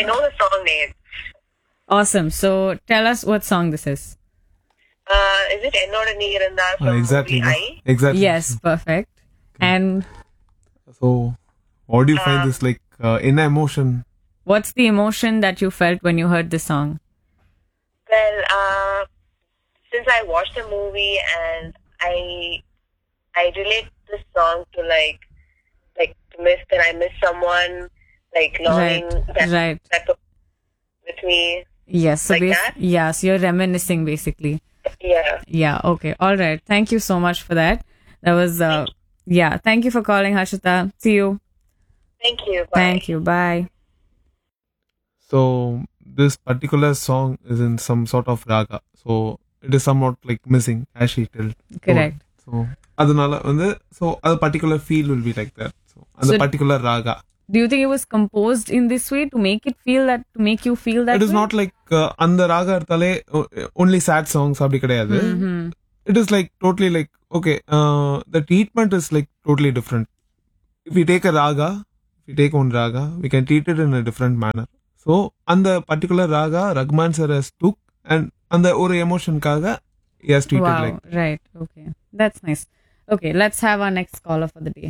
I know the song name. Awesome. So tell us what song this is. Is it Ennoda Nee Irundha from Exactly. movie No? I? Exactly. Yes, perfect. And So, what do you find this like in emotion? what's the emotion that you felt when you heard this song? Well, since I watched the movie and I relate this song to like I miss someone, like longing Right. that was with me. Yes. So Like that? yes, you're reminiscing basically. Yeah. Yeah. Okay. All right. Thank you so much for that. That was yeah. Thank you for calling, Harshita. See you. Thank you. Bye. Thank you. Bye. So, this particular song is in some sort of raga. So, it is somewhat like missing, as she told. Correct. So, அதனால வந்து so a particular feel will be like that. So, அந்த So- particular raga. Do you think it was composed in this way to make you feel that It is way? not like அந்த ராகா எடுத்தாலே only sad songs அப்படி கிடையாது. It is like totally like okay, the treatment is like totally different. If we take one raga, we can treat it in a different manner. So அந்த particular raga Rahman sir has took and அந்த ஒரு emotionக்காக he has treated Wow. like Right. Okay. That's nice. Okay. Let's have our next caller for the day.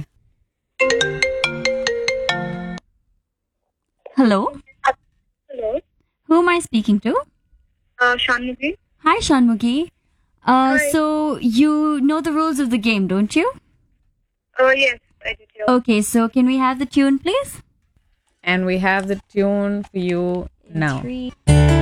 Hello, Hello. who am I speaking to? Shanmughi. Hi, Shanmughi. So you know the rules of the game, don't you? Yes, I did. Okay, so can we have the tune, please? And we have the tune for you now. 3